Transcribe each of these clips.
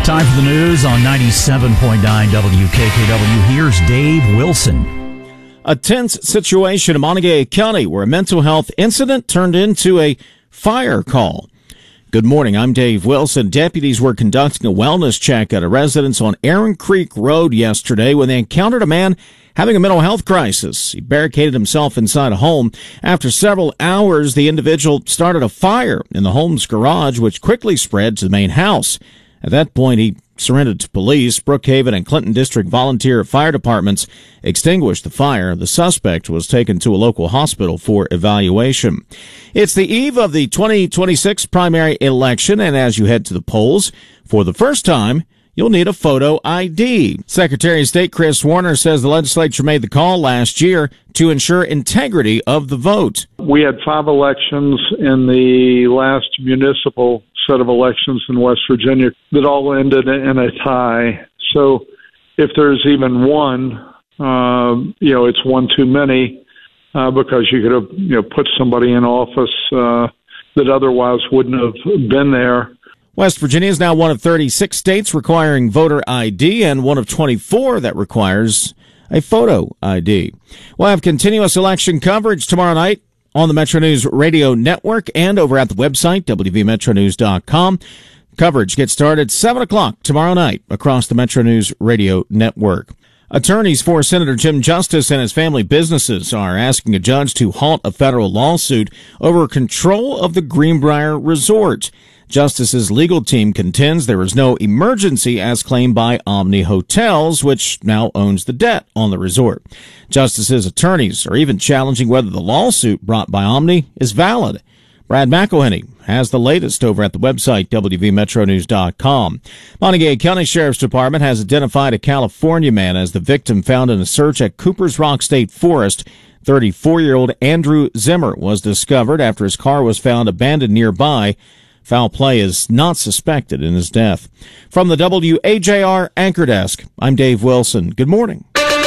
Time for the news on 97.9 WKKW. Here's Dave Wilson. A tense situation in Montague County where a mental health incident turned into a fire call. Good morning, I'm Dave Wilson. Deputies were conducting a wellness check at a residence on Aaron Creek Road yesterday when they encountered a man having a mental health crisis. He barricaded himself inside a home. After several hours, the individual started a fire in the home's garage, which quickly spread to the main house. At that point, he surrendered to police. Brookhaven and Clinton District volunteer fire departments extinguished the fire. The suspect was taken to a local hospital for evaluation. It's the eve of the 2026 primary election, and as you head to the polls, for the first time, you'll need a photo ID. Secretary of State Chris Warner says the legislature made the call last year to ensure integrity of the vote. We had 5 elections in the last municipal set of elections in West Virginia that all ended in a tie. So if there's even one, it's one too many because you could have, put somebody in office that otherwise wouldn't have been there. West Virginia is now one of 36 states requiring voter ID and one of 24 that requires a photo ID. We'll have continuous election coverage tomorrow night on the Metro News Radio Network and over at the website, WVMetroNews.com. Coverage gets started at 7 o'clock tomorrow night across the Metro News Radio Network. Attorneys for Senator Jim Justice and his family businesses are asking a judge to halt a federal lawsuit over control of the Greenbrier Resort. Justice's legal team contends there is no emergency as claimed by Omni Hotels, which now owns the debt on the resort. Justice's attorneys are even challenging whether the lawsuit brought by Omni is valid. Brad McElhenney has the latest over at the website, WVMetroNews.com. Montague County Sheriff's Department has identified a California man as the victim found in a search at Cooper's Rock State Forest. 34-year-old Andrew Zimmer was discovered after his car was found abandoned nearby. Foul play is not suspected in his death. From the WAJR Anchor Desk, I'm Dave Wilson. Good morning.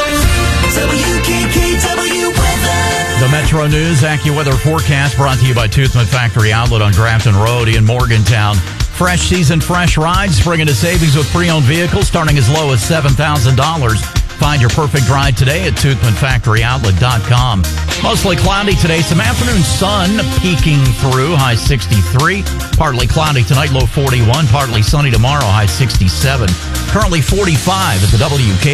The Metro News AccuWeather forecast brought to you by Toothman Factory Outlet on Grafton Road in Morgantown. Fresh season, fresh rides, bringing to savings with pre-owned vehicles starting as low as $7,000. Find your perfect ride today at ToothmanFactoryOutlet.com. Mostly cloudy today. Some afternoon sun peeking through, high 63. Partly cloudy tonight, low 41. Partly sunny tomorrow, high 67. Currently 45 at the WK.